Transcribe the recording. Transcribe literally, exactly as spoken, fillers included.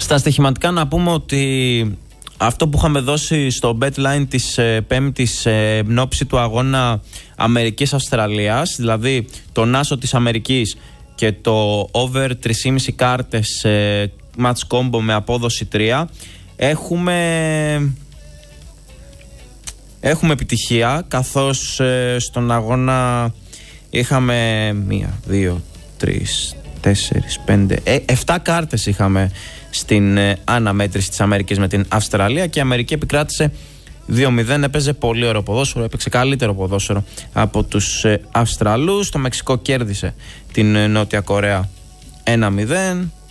Στα στοιχηματικά να πούμε ότι αυτό που είχαμε δώσει στο betline της ε, πέμπτης ε, εν ώψη του αγώνα Αμερικής-Αυστραλίας, δηλαδή το νάσο της Αμερικής και το over τρεις κόμμα πέντε κάρτες ε, match combo με απόδοση τρία, έχουμε, έχουμε επιτυχία, καθώς ε, στον αγώνα είχαμε μία, δύο, τρεις, τέσσερις, πέντε, εφτά κάρτες είχαμε στην ε, αναμέτρηση της Αμερικής με την Αυστραλία και η Αμερική επικράτησε δύο μηδέν, έπαιζε πολύ ωραίο ποδόσφαιρο, έπαιξε καλύτερο ποδόσφαιρο από τους ε, Αυστραλούς. Το Μεξικό κέρδισε την ε, Νότια Κορέα ένα μηδέν.